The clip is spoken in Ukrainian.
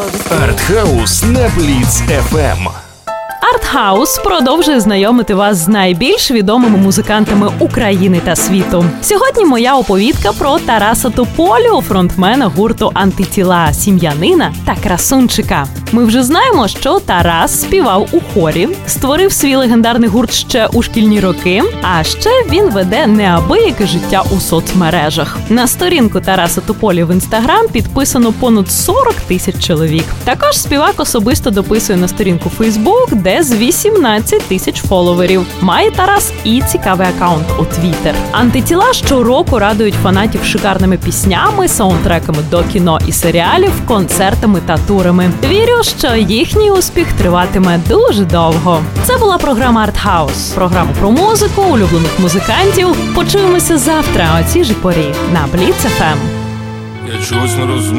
Артхаус на Бліц FM. Артхаус продовжує знайомити вас з найбільш відомими музикантами України та світу. Сьогодні моя оповідка про Тараса Тополю, фронтмена гурту «Антитіла», сім'янина та красунчика. Ми вже знаємо, що Тарас співав у хорі, створив свій легендарний гурт ще у шкільні роки, а ще він веде неабияке життя у соцмережах. На сторінку Тараса Тополі в Інстаграм підписано понад 40 тисяч чоловік. Також співак особисто дописує на сторінку Фейсбук, де з 18 тисяч фоловерів. Має Тарас і цікавий акаунт у Твіттер. «Антитіла» щороку радують фанатів шикарними піснями, саундтреками до кіно і серіалів, концертами та турами. Вірю, що їхній успіх триватиме дуже довго. Це була програма «Артхаус». Програма про музику, улюблених музикантів. Почуємося завтра о цій же порі на Бліц FM. Я чогось не розумію.